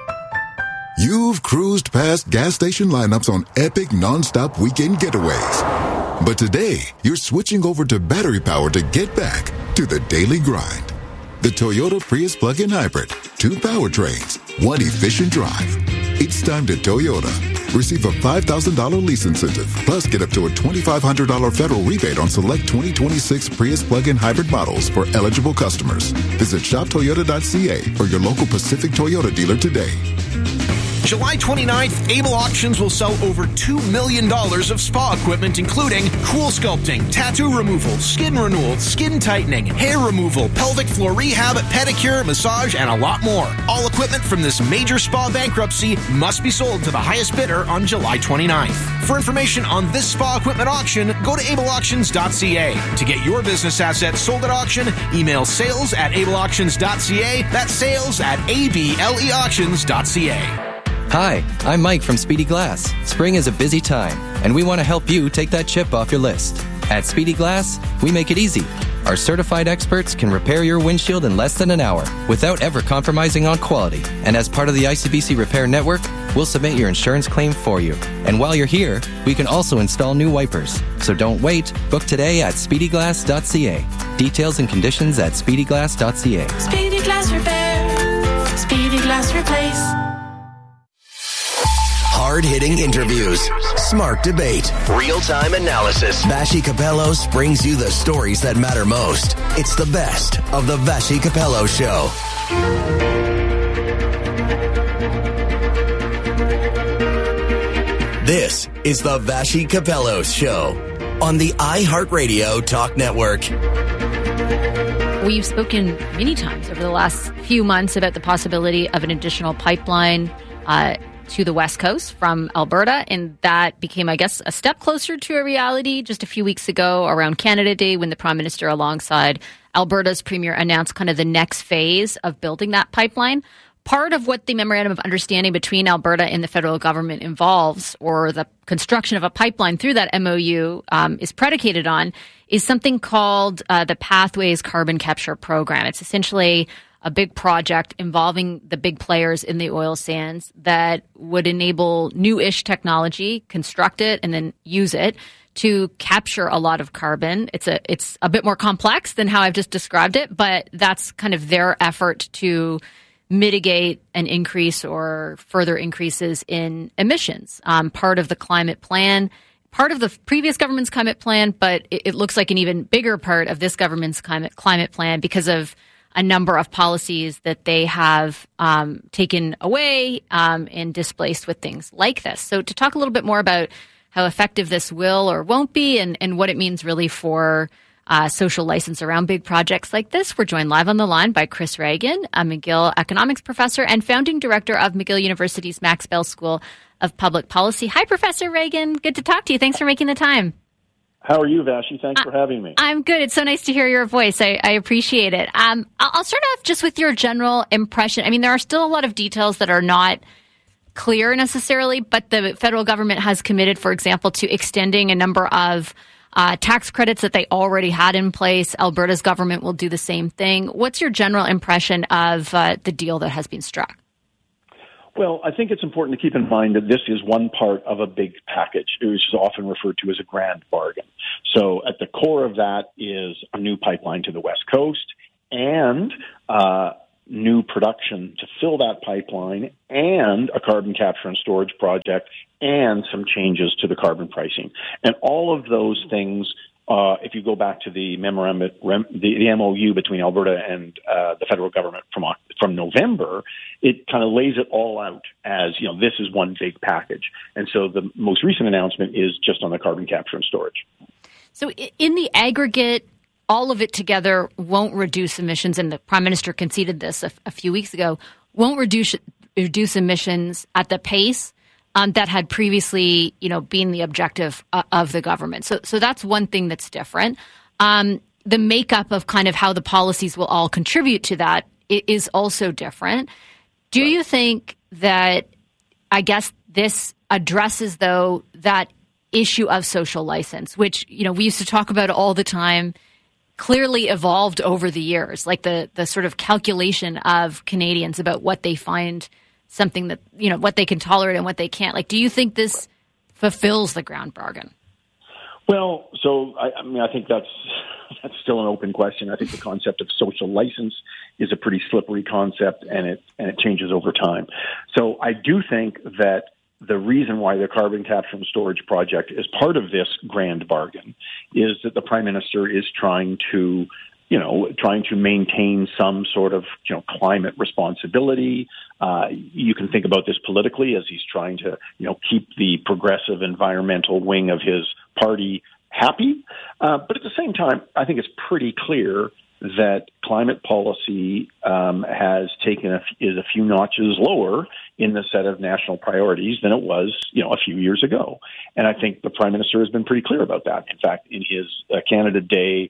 You've cruised past gas station lineups on epic non-stop weekend getaways. But today, you're switching over to battery power to get back to the daily grind. The Toyota Prius plug-in hybrid. 2 powertrains, 1 efficient drive. It's time to Toyota. Receive a $5,000 lease incentive, plus get up to a $2,500 federal rebate on select 2026 Prius plug-in hybrid models for eligible customers. Visit shoptoyota.ca or your local Pacific Toyota dealer today. July 29th, Able Auctions will sell over $2 million of spa equipment, including cool sculpting, tattoo removal, skin renewal, skin tightening, hair removal, pelvic floor rehab, pedicure, massage, and a lot more. All equipment from this major spa bankruptcy must be sold to the highest bidder on July 29th. For information on this spa equipment auction, go to ableauctions.ca. To get your business assets sold at auction, email sales@ableauctions.ca. That's sales@ableauctions.ca. Hi, I'm Mike from Speedy Glass. Spring is a busy time, and we want to help you take that chip off your list. At Speedy Glass, we make it easy. Our certified experts can repair your windshield in less than an hour without ever compromising on quality. And as part of the ICBC Repair Network, we'll submit your insurance claim for you. And while you're here, we can also install new wipers. So don't wait. Book today at speedyglass.ca. Details and conditions at speedyglass.ca. Speedy Glass Repair. Speedy Glass Replace. Hard-hitting interviews, smart debate, real-time analysis. Vassy Kapelos brings you the stories that matter most. It's the best of the Vassy Kapelos Show. This is the Vassy Kapelos Show on the iHeartRadio Talk Network. We've spoken many times over the last few months about the possibility of an additional pipeline to the West Coast from Alberta, and that became, I guess, a step closer to a reality just a few weeks ago around Canada Day when the Prime Minister alongside Alberta's Premier announced kind of the next phase of building that pipeline. Part of what the Memorandum of Understanding between Alberta and the federal government involves, or the construction of a pipeline through that MOU is predicated on, is something called the Pathways Carbon Capture Program. It's essentially a big project involving the big players in the oil sands that would enable new-ish technology, construct it, and then use it to capture a lot of carbon. It's a bit more complex than how I've just described it, but that's kind of their effort to mitigate an increase or further increases in emissions. Part of the climate plan, part of the previous government's climate plan, but it looks like an even bigger part of this government's climate plan because of a number of policies that they have taken away and displaced with things like this. So to talk a little bit more about how effective this will or won't be and what it means really for social license around big projects like this. We're joined live on the line by Chris Reagan, a McGill economics professor and founding director of McGill University's Max Bell School of Public Policy. Hi, Professor Reagan. Good to talk to you. Thanks for making the time. How are you, Vashi? Thanks for having me. I'm good. It's so nice to hear your voice. I appreciate it. I'll start off just with your general impression. I mean, there are still a lot of details that are not clear necessarily, but the federal government has committed, for example, to extending a number of tax credits that they already had in place. Alberta's government will do the same thing. What's your general impression of the deal that has been struck? Well, I think it's important to keep in mind that this is one part of a big package, which is often referred to as a grand bargain. So at the core of that is a new pipeline to the West Coast and new production to fill that pipeline and a carbon capture and storage project and some changes to the carbon pricing. And all of those things, if you go back to the memorandum, the MOU between Alberta and the federal government from November, it kind of lays it all out as, this is one big package. And so the most recent announcement is just on the carbon capture and storage. So in the aggregate, all of it together won't reduce emissions, and the Prime Minister conceded this a few weeks ago, won't reduce emissions at the pace that had previously, been the objective of the government. So that's one thing that's different. The makeup of kind of how the policies will all contribute to that is also different. Do you think that, I guess, this addresses, though, that issue of social license, which, we used to talk about all the time, clearly evolved over the years, like the sort of calculation of Canadians about what they find something that, what they can tolerate and what they can't. Like, do you think this fulfills the ground bargain? Well, so I think that's still an open question. I think the concept of social license is a pretty slippery concept, and it changes over time. So I do think that the reason why the carbon capture and storage project is part of this grand bargain is that the Prime Minister is trying to maintain some sort of, climate responsibility. You can think about this politically as he's trying to, keep the progressive environmental wing of his party happy. But at the same time, I think it's pretty clear that climate policy has taken is a few notches lower in the set of national priorities than it was, a few years ago. And I think the Prime Minister has been pretty clear about that. In fact, in his Canada Day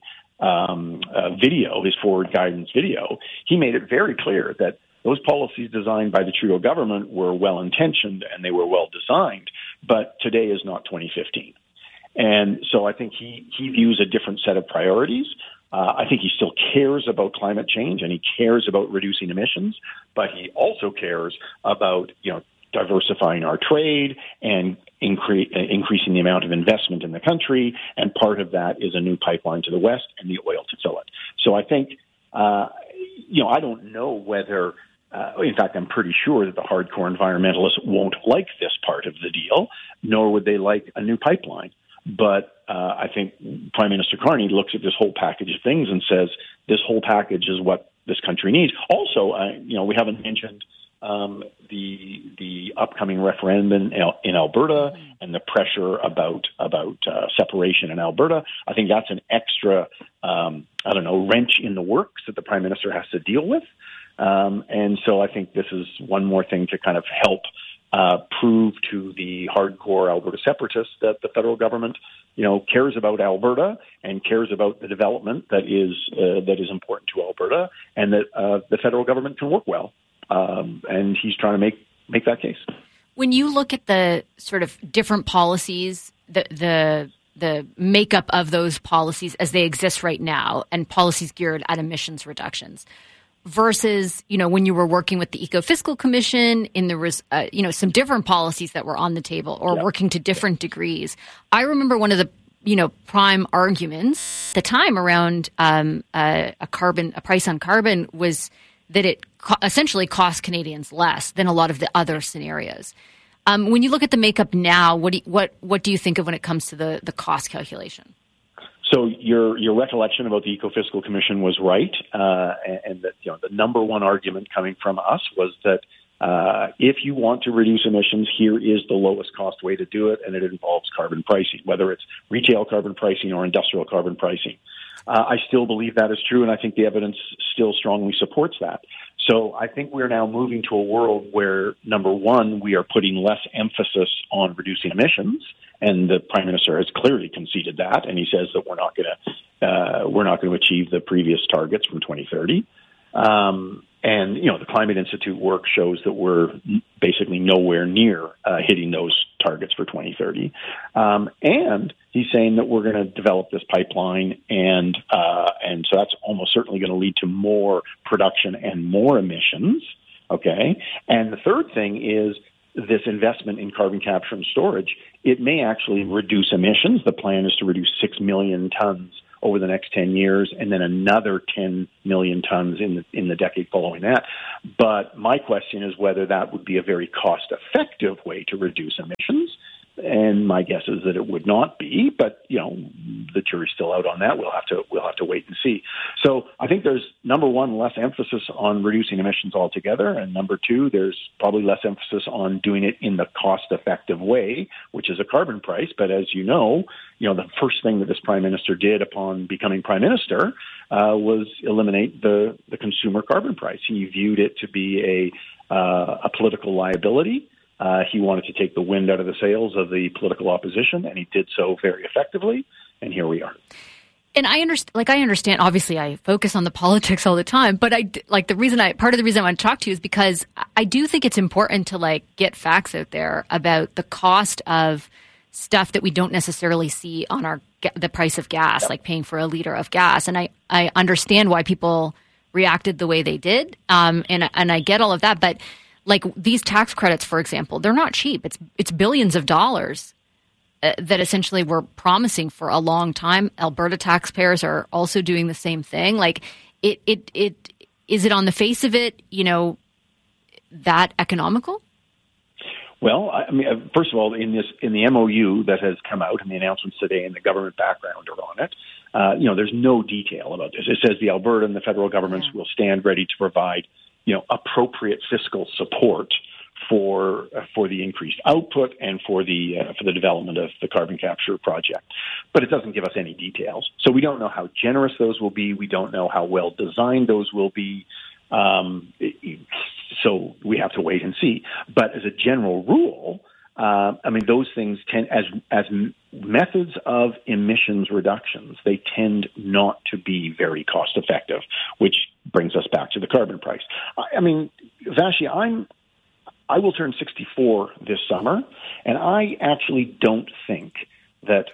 video, his forward guidance video, he made it very clear that those policies designed by the Trudeau government were well-intentioned and they were well-designed, but today is not 2015. And so I think he views a different set of priorities. I think he still cares about climate change and he cares about reducing emissions, but he also cares about, diversifying our trade and increasing the amount of investment in the country. And part of that is a new pipeline to the west and the oil to fill it. So I think, I don't know whether, in fact, I'm pretty sure that the hardcore environmentalists won't like this part of the deal, nor would they like a new pipeline. But I think Prime Minister Carney looks at this whole package of things and says this whole package is what this country needs. Also, we haven't mentioned the upcoming referendum in Alberta and the pressure about separation in Alberta. I think that's an extra, wrench in the works that the Prime Minister has to deal with. And so I think this is one more thing to kind of help prove to the hardcore Alberta separatists that the federal government, cares about Alberta and cares about the development that is important to Alberta, and that the federal government can work well. And he's trying to make that case. When you look at the sort of different policies, the makeup of those policies as they exist right now, and policies geared at emissions reductions, versus, when you were working with the Ecofiscal Commission, there was, some different policies that were on the table or working to different degrees. I remember one of the, prime arguments at the time around a price on carbon was that it essentially costs Canadians less than a lot of the other scenarios. When you look at the makeup now, what do you think of when it comes to the cost calculation? So your recollection about the Ecofiscal Commission was right, and that the number one argument coming from us was that if you want to reduce emissions, here is the lowest cost way to do it, and it involves carbon pricing, whether it's retail carbon pricing or industrial carbon pricing. I still believe that is true, and I think the evidence still strongly supports that. So I think we're now moving to a world where, number one, we are putting less emphasis on reducing emissions, and the Prime Minister has clearly conceded that, and he says that we're not going to achieve the previous targets from 2030. And, the Climate Institute work shows that we're basically nowhere near hitting those targets for 2030. And he's saying that we're going to develop this pipeline, and so that's almost certainly going to lead to more production and more emissions. Okay. And the third thing is this investment in carbon capture and storage. It may actually reduce emissions. The plan is to reduce 6 million tons over the next 10 years, and then another 10 million tons in the decade following that. But my question is whether that would be a very cost-effective way to reduce emissions. And my guess is that it would not be, but the jury's still out on that. We'll have to wait and see. So I think there's, number one, less emphasis on reducing emissions altogether, and number two, there's probably less emphasis on doing it in the cost-effective way, which is a carbon price. But as you know, the first thing that this Prime Minister did upon becoming Prime Minister was eliminate the consumer carbon price. He viewed it to be a political liability. He wanted to take the wind out of the sails of the political opposition, and he did so very effectively, and here we are. And I understand, obviously I focus on the politics all the time, but part of the reason I want to talk to you is because I do think it's important to get facts out there about the cost of stuff that we don't necessarily see on the price of gas, like paying for a liter of gas. And I understand why people reacted the way they did, and I get all of that, but these tax credits, for example, they're not cheap. It's billions of dollars that essentially we're promising for a long time. Alberta taxpayers are also doing the same thing. Is it on the face of it, that economical? Well, I mean, first of all, in the MOU that has come out and the announcements today and the government background are on it, there's no detail about this. It says the Alberta and the federal governments will stand ready to provide appropriate fiscal support for the increased output and for the development of the carbon capture project. But it doesn't give us any details. So we don't know how generous those will be. We don't know how well designed those will be. So we have to wait and see. But as a general rule, those things tend, as methods of emissions reductions, they tend not to be very cost effective, which brings us back to the carbon price. Vashi, I will turn 64 this summer, and I actually don't think that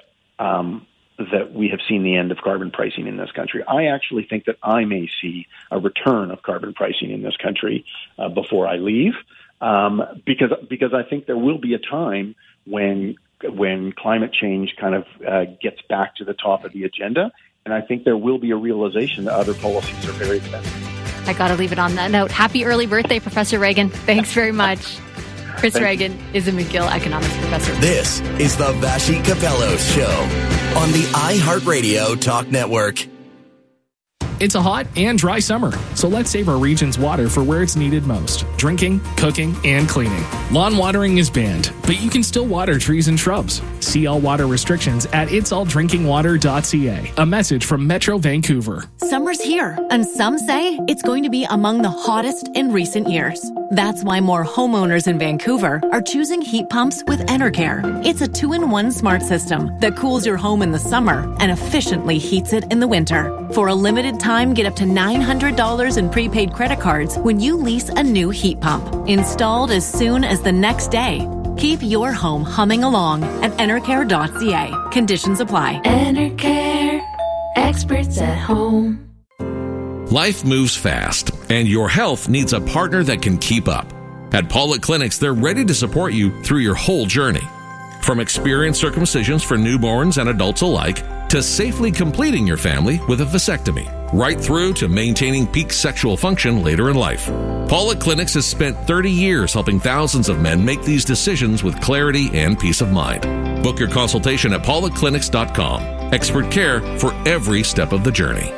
we have seen the end of carbon pricing in this country. I actually think that I may see a return of carbon pricing in this country before I leave. Because I think there will be a time when climate change kind of gets back to the top of the agenda, and I think there will be a realization that other policies are very expensive. I got to leave it on that note. Happy early birthday, Professor Reagan. Thanks very much. Chris Reagan is a McGill economics professor. This is the Vashi Capello Show on the iHeartRadio Talk Network. It's a hot and dry summer, so let's save our region's water for where it's needed most: drinking, cooking, and cleaning. Lawn watering is banned, but you can still water trees and shrubs. See all water restrictions at itsalldrinkingwater.ca. A message from Metro Vancouver. Summer's here, and some say it's going to be among the hottest in recent years. That's why more homeowners in Vancouver are choosing heat pumps with Enercare. It's a 2-in-1 smart system that cools your home in the summer and efficiently heats it in the winter. For a limited time, get up to $900 in prepaid credit cards when you lease a new heat pump. Installed as soon as the next day. Keep your home humming along at Enercare.ca. Conditions apply. Enercare. Experts at home. Life moves fast, and your health needs a partner that can keep up. At Pollock Clinics, they're ready to support you through your whole journey. From experienced circumcisions for newborns and adults alike, to safely completing your family with a vasectomy, right through to maintaining peak sexual function later in life. Pollock Clinics has spent 30 years helping thousands of men make these decisions with clarity and peace of mind. Book your consultation at pollockclinics.com. Expert care for every step of the journey.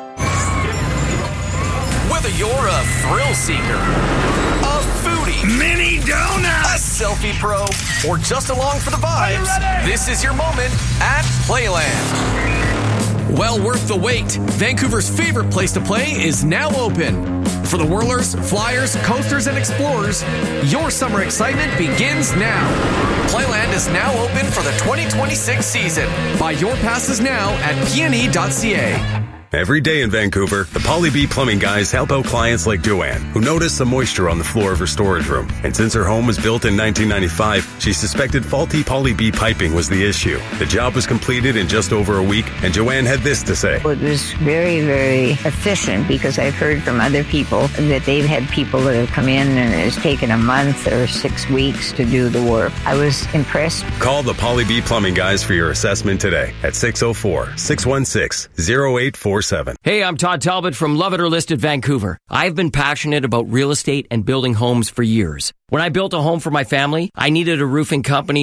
Whether you're a thrill seeker, a foodie, mini donut, a selfie pro, or just along for the vibes, this is your moment at Playland. Well worth the wait. Vancouver's favorite place to play is now open. For the whirlers, flyers, coasters, and explorers, your summer excitement begins now. Playland is now open for the 2026 season. Buy your passes now at pne.ca. Every day in Vancouver, the Polly B Plumbing guys help out clients like Joanne, who noticed some moisture on the floor of her storage room. And since her home was built in 1995, she suspected faulty Polly B piping was the issue. The job was completed in just over a week, and Joanne had this to say. It was very, very efficient because I've heard from other people that they've had people that have come in and it's taken a month or 6 weeks to do the work. I was impressed. Call the Polly B Plumbing guys for your assessment today at 604-616-0847. Hey, I'm Todd Talbot from Love It or Listed Vancouver. I've been passionate about real estate and building homes for years. When I built a home for my family, I needed a roofing company